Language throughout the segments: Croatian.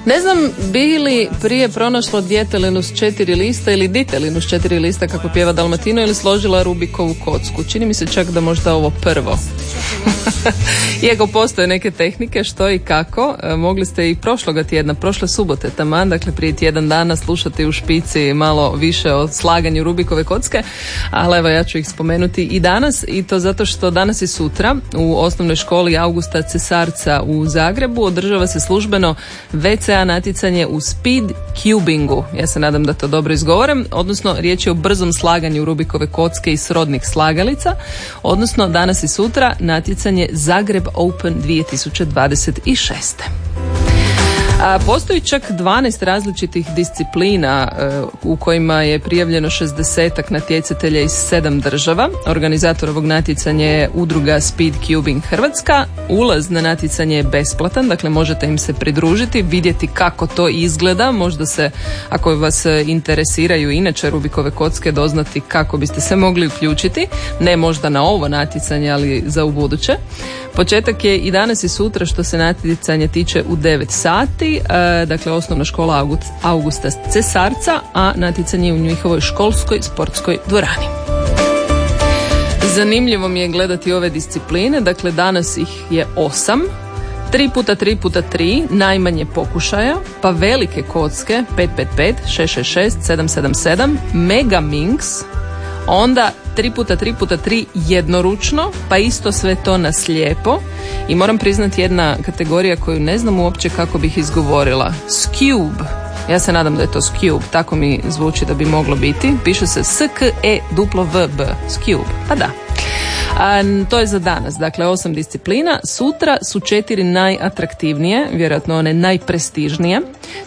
Ne znam bi li prije pronašla djetelinu s 4 lista ili ditelinu s 4 lista kako pjeva Dalmatino ili složila Rubikovu kocku. Čini mi se čak da možda ovo prvo. Iako postoje neke tehnike što i kako, mogli ste i prošloga tjedna, prošle subote taman, dakle prije tjedan dana slušati u špici malo više o slaganju Rubikove kocke, ali evo ja ću ih spomenuti i danas, i to zato što danas i sutra u osnovnoj školi Augusta Cesarca u Zagrebu održava se službeno VCA natjecanje u speed cubingu. Ja se nadam da to dobro izgovorim, odnosno riječ je o brzom slaganju Rubikove kocke i srodnih slagalica, odnosno danas i sutra natjecanje Zagreb Open 2026. Postoji čak 12 različitih disciplina u kojima je prijavljeno 60-ak natjecatelja iz 7 država. Organizator ovog natjecanja je udruga Speed Cubing Hrvatska. Ulaz na natjecanje je besplatan, dakle možete im se pridružiti, vidjeti kako to izgleda, možda se, ako vas interesiraju inače Rubikove kocke, doznati kako biste se mogli uključiti, ne možda na ovo natjecanje, ali za ubuduće. Početak je i danas i sutra što se natjecanja tiče u 9 sati, dakle osnovna škola Augusta Cesarca, a natjecanje je u njihovoj školskoj sportskoj dvorani. Zanimljivo mi je gledati ove discipline, dakle danas ih je 8, 3x3x3 najmanje pokušaja, pa velike kocke 555, 666, 777, Mega Minx, onda 3x3x3 jednoručno, pa isto sve to na slijepo. I moram priznati jedna kategorija koju ne znam uopće kako bih izgovorila. Skube. Ja se nadam da je to Skube, tako mi zvuči da bi moglo biti. Piše se S-K-E-W-B. Skube, pa da. To je za danas, dakle 8 disciplina. Sutra su 4 najatraktivnije, vjerojatno one najprestižnije.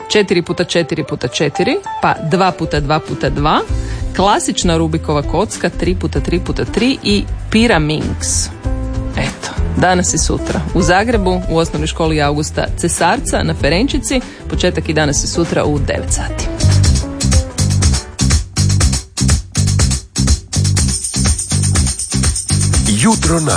4x4x4, pa 2x2x2, klasična Rubikova kocka 3x3x3 i Pyraminx. Eto, danas i sutra u Zagrebu u osnovnoj školi Augusta Cesarca na Ferenčici, početak i danas i sutra u 9 sati. Jutro na